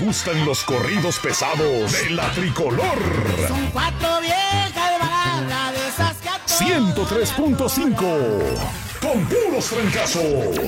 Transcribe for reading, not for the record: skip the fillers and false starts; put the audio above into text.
gustan los corridos pesados de la Tricolor. Son 4 viejas baladas de esas que a todos 103.5 con puros trancazos.